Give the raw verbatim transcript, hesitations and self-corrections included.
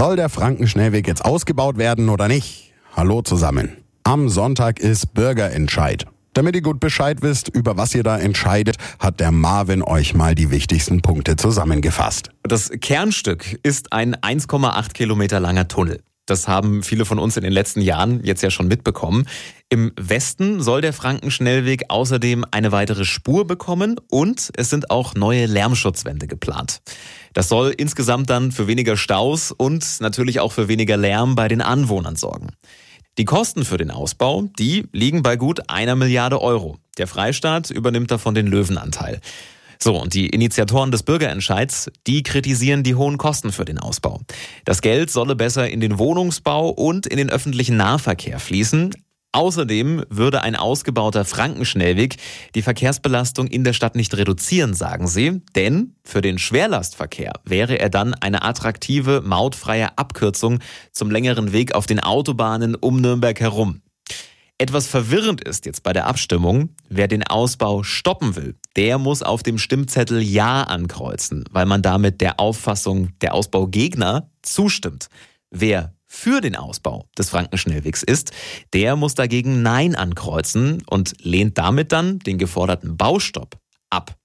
Soll der Frankenschnellweg jetzt ausgebaut werden oder nicht? Hallo zusammen. Am Sonntag ist Bürgerentscheid. Damit ihr gut Bescheid wisst, über was ihr da entscheidet, hat der Marvin euch mal die wichtigsten Punkte zusammengefasst. Das Kernstück ist ein eins Komma acht Kilometer langer Tunnel. Das haben viele von uns in den letzten Jahren jetzt ja schon mitbekommen. Im Westen soll der Frankenschnellweg außerdem eine weitere Spur bekommen und es sind auch neue Lärmschutzwände geplant. Das soll insgesamt dann für weniger Staus und natürlich auch für weniger Lärm bei den Anwohnern sorgen. Die Kosten für den Ausbau, die liegen bei gut einer Milliarde Euro. Der Freistaat übernimmt davon den Löwenanteil. So, und die Initiatoren des Bürgerentscheids, die kritisieren die hohen Kosten für den Ausbau. Das Geld solle besser in den Wohnungsbau und in den öffentlichen Nahverkehr fließen. Außerdem würde ein ausgebauter Frankenschnellweg die Verkehrsbelastung in der Stadt nicht reduzieren, sagen sie. Denn für den Schwerlastverkehr wäre er dann eine attraktive, mautfreie Abkürzung zum längeren Weg auf den Autobahnen um Nürnberg herum. Etwas verwirrend ist jetzt bei der Abstimmung, wer den Ausbau stoppen will, der muss auf dem Stimmzettel Ja ankreuzen, weil man damit der Auffassung der Ausbaugegner zustimmt. Wer für den Ausbau des Frankenschnellwegs ist, der muss dagegen Nein ankreuzen und lehnt damit dann den geforderten Baustopp ab.